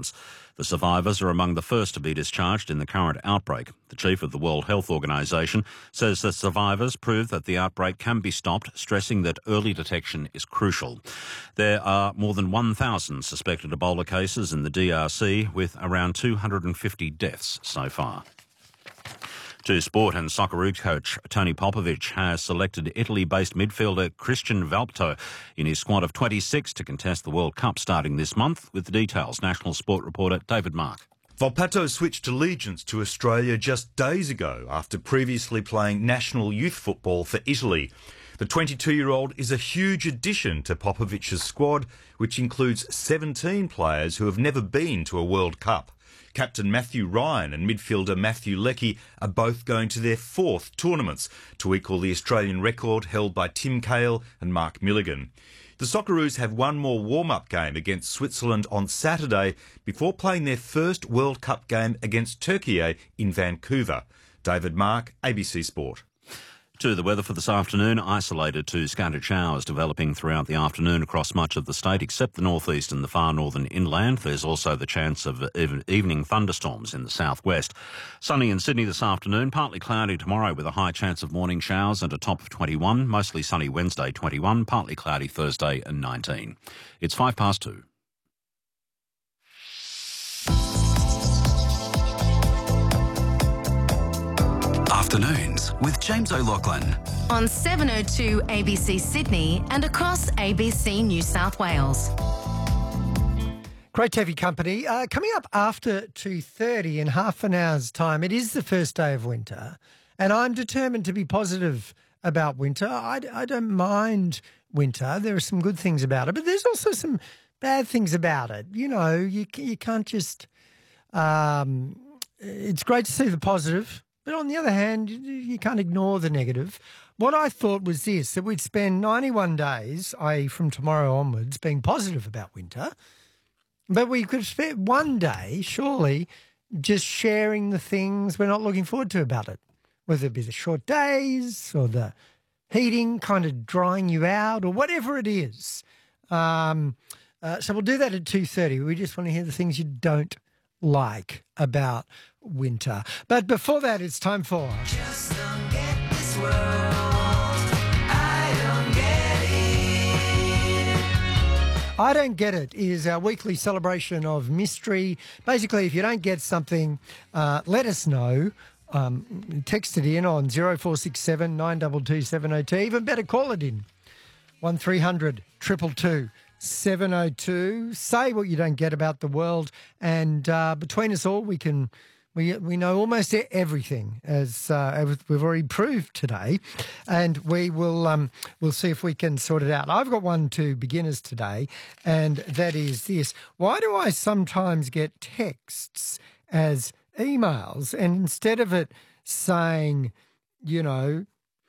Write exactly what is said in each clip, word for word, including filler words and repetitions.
symptoms. The survivors are among the first to be discharged in the current outbreak. The chief of the World Health Organization says the survivors prove that the outbreak can be stopped, stressing that early detection is crucial. There are more than one thousand suspected Ebola cases in the D R C, with around two hundred fifty deaths so far. To sport, and Socceroos coach Tony Popovic has selected Italy-based midfielder Christian Valpto in his squad of twenty-six to contest the World Cup starting this month. With the details, National Sport reporter David Mark. Volpato switched allegiance to Australia just days ago after previously playing national youth football for Italy. The twenty-two-year-old is a huge addition to Popovic's squad, which includes seventeen players who have never been to a World Cup. Captain Matthew Ryan and midfielder Matthew Leckie are both going to their fourth tournaments to equal the Australian record held by Tim Cahill and Mark Milligan. The Socceroos have one more warm-up game against Switzerland on Saturday before playing their first World Cup game against Turkey in Vancouver. David Mark, A B C Sport. To the weather for this afternoon, isolated to scattered showers developing throughout the afternoon across much of the state, except the northeast and the far northern inland. There's also the chance of evening thunderstorms in the southwest. Sunny in Sydney this afternoon, partly cloudy tomorrow with a high chance of morning showers and a top of twenty-one. Mostly sunny Wednesday, twenty-one, partly cloudy Thursday and nineteen. It's five past two. Afternoons with James O'Loughlin. On seven oh two A B C Sydney and across A B C New South Wales. Great to have you company. Uh, coming up after two thirty in half an hour's time, it is the first day of winter, and I'm determined to be positive about winter. I, I don't mind winter. There are some good things about it, but there's also some bad things about it. You know, you, you can't just... Um, it's great to see the positive, but on the other hand, you can't ignore the negative. What I thought was this, that we'd spend ninety-one days, that is from tomorrow onwards, being positive about winter, but we could spend one day, surely, just sharing the things we're not looking forward to about it, whether it be the short days or the heating kind of drying you out or whatever it is. Um, uh, so we'll do that at two thirty. We just want to hear the things you don't like about winter. But before that, it's time for... Just don't get this world. I don't get it. I Don't Get It is our weekly celebration of mystery. Basically, if you don't get something, uh, let us know. Um, text it in on zero four six seven nine two two seven oh two. Even better, call it in. one three hundred two two two seven oh two. Say what you don't get about the world, and uh, between us all, we can we we know almost everything, as uh, we've already proved today, and we will um, we'll see if we can sort it out. I've got one to beginners today, and that is this: why do I sometimes get texts as emails, and instead of it saying, you know,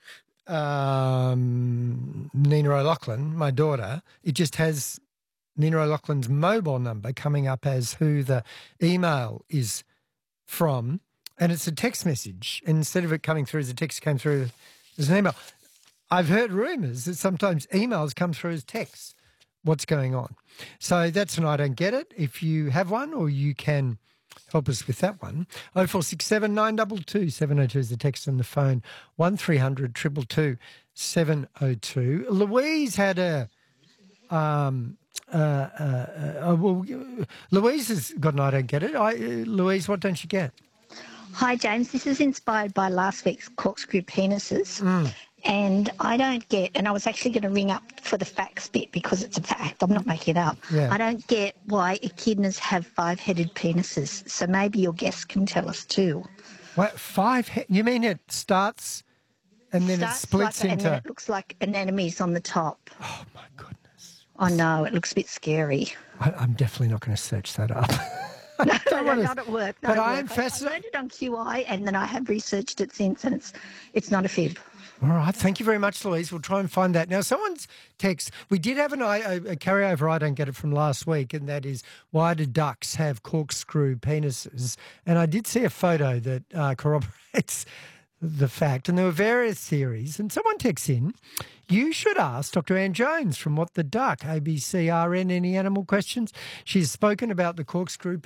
um, Nina O'Loughlin, my daughter, it just has Nina O'Loughlin's mobile number coming up as who the email is from, and it's a text message. And instead of it coming through as a text, it came through as an email. I've heard rumours that sometimes emails come through as texts. What's going on? So that's an I Don't Get It. If you have one, or you can help us with that one, oh four six seven nine two two seven oh two is the text on the phone, one three hundred two two two seven oh two. Louise had a... Um, uh, uh, uh, well, Louise has got an I Don't Get It. I, uh, Louise, what don't you get? Hi, James. This is inspired by last week's corkscrew penises. Mm. And I don't get, and I was actually going to ring up for the facts bit because it's a fact. I'm not making it up. Yeah. I don't get why echidnas have five-headed penises. So maybe your guest can tell us too. What, five? He- you mean it starts and then starts it splits like, into... And then it looks like anemones on the top. Oh, my goodness. I know, it looks a bit scary. I, I'm definitely not going to search that up. No, no, no, not at work. But I work. am fascinated. I, I read it on Q I, and then I have researched it since, and it's it's not a fib. All right. Thank you very much, Louise. We'll try and find that. Now, someone's text, we did have an, a, a carryover, I don't get it, from last week, and that is, why do ducks have corkscrew penises? And I did see a photo that uh, corroborates the fact, and there were various theories, and someone texts in, you should ask Doctor Anne Jones from What the Duck, A B C R N, any animal questions? She's spoken about the corkscrew